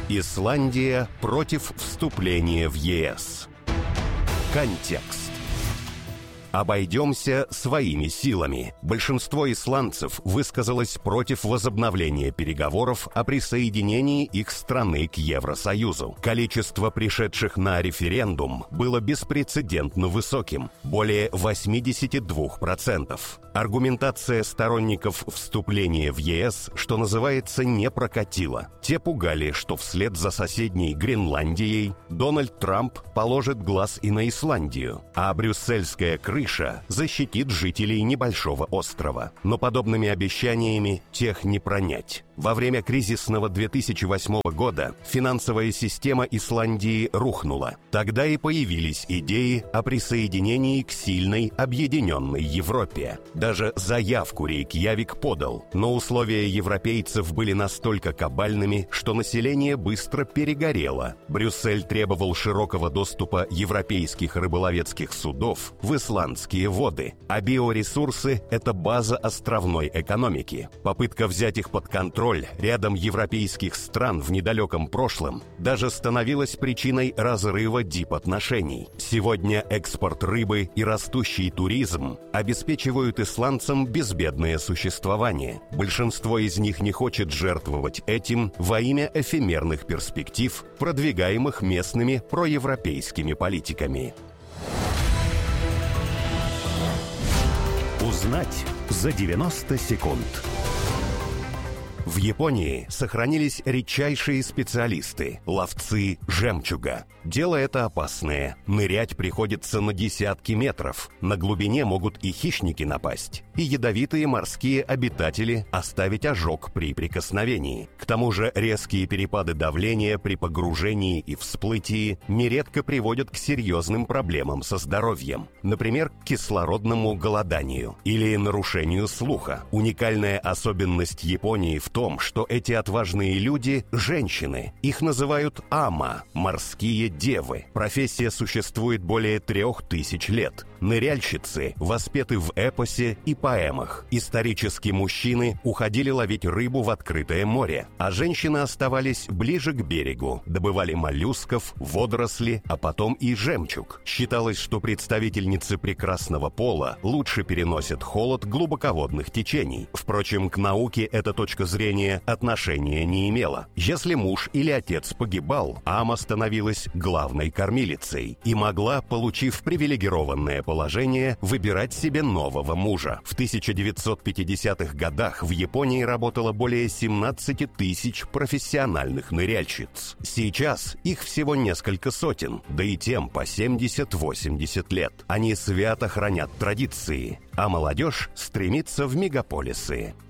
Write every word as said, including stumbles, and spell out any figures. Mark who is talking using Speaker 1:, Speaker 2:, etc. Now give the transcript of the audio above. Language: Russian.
Speaker 1: Исландия против вступления в ЕС. Контекст. Обойдемся своими силами. Большинство исландцев высказалось против возобновления переговоров о присоединении их страны к Евросоюзу. Количество пришедших на референдум было беспрецедентно высоким – более восемьдесят два процента. Аргументация сторонников вступления в ЕС, что называется, не прокатила. Те пугали, что вслед за соседней Гренландией Дональд Трамп положит глаз и на Исландию, а брюссельская крыша защитит жителей небольшого острова. Но подобными обещаниями тех не пронять. Во время кризисного две тысячи восьмого года финансовая система Исландии рухнула. Тогда и появились идеи о присоединении к сильной объединенной Европе. Даже заявку Рейкьявик подал, но условия европейцев были настолько кабальными, что население быстро перегорело. Брюссель требовал широкого доступа европейских рыболовецких судов в исландские воды, а биоресурсы – это база островной экономики. Попытка взять их под контроль рядом европейских стран в недалеком прошлом даже становилась причиной разрыва дипотношений. Сегодня экспорт рыбы и растущий туризм обеспечивают исландцам безбедное существование. Большинство из них не хочет жертвовать этим во имя эфемерных перспектив, продвигаемых местными проевропейскими политиками. Узнать за девяносто секунд. В Японии сохранились редчайшие специалисты – ловцы жемчуга. Дело это опасное. Нырять приходится на десятки метров. На глубине могут и хищники напасть, и ядовитые морские обитатели оставить ожог при прикосновении. К тому же резкие перепады давления при погружении и всплытии нередко приводят к серьезным проблемам со здоровьем. Например, к кислородному голоданию или нарушению слуха. Уникальная особенность Японии в том, что эти отважные люди – женщины. Их называют ама – морские девы. Профессия существует более трех тысяч лет. Ныряльщицы воспеты в эпосе и поэмах. Исторически мужчины уходили ловить рыбу в открытое море, а женщины оставались ближе к берегу, добывали моллюсков, водоросли, а потом и жемчуг. Считалось, что представительницы прекрасного пола лучше переносят холод глубоководных течений. Впрочем, к науке эта точка зрения отношения не имела. Если муж или отец погибал, ама становилась главной кормилицей и могла, получив привилегированное положение, выбирать себе нового мужа. В тысяча девятьсот пятидесятых годах в Японии работало более семнадцать тысяч профессиональных ныряльщиц. Сейчас их всего несколько сотен, да и тем по семьдесят-восемьдесят лет. Они свято хранят традиции, а молодежь стремится в мегаполисы.